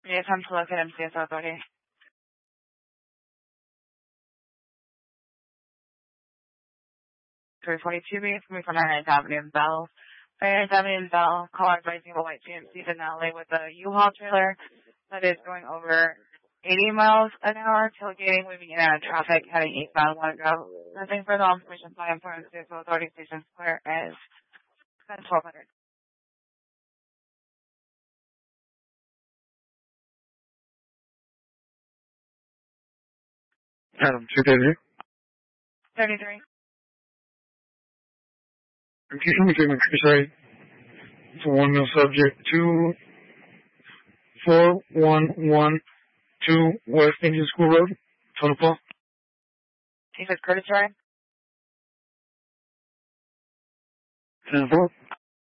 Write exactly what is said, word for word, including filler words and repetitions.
Yes, I'm to look at M C S Authority. three forty-two B, it's coming from ninth Avenue in Bell. ninth Avenue in Bell, caller advising a white G M C finale with a U-Haul trailer that is going over eighty miles an hour, tailgating, moving in and out of traffic, heading eastbound, want to go. Nothing further information, flying for M C S Authority Station Square is twelve hundred. Adam, two thirty. thirty-three. Okay, let me take my sorry. For one mil subject two four one one two West Indian School Road, Tonopah. He said Curtis, right? ten four.